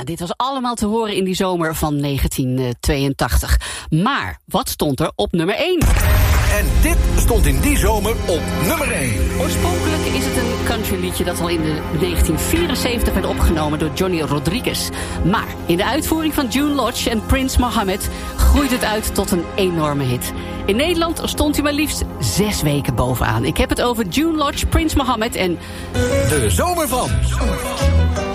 dit was allemaal te horen in die zomer van 1982. Maar wat stond er op nummer 1? En dit stond in die zomer op nummer 1. Oorspronkelijk is het een countryliedje dat al in 1974 werd opgenomen door Johnny Rodriguez. Maar in de uitvoering van June Lodge en Prince Mohammed groeit het uit tot een enorme hit. In Nederland stond hij maar liefst 6 weken bovenaan. Ik heb het over June Lodge, Prince Mohammed en... De zomer van...